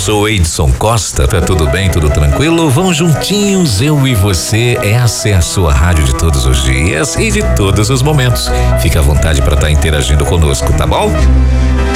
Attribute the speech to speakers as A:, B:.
A: sou Edson Costa, tá tudo bem, tudo tranquilo? Vamos juntinhos, eu e você, essa é a sua rádio de todos os dias e de todos os momentos. Fica à vontade para estar interagindo conosco, tá bom?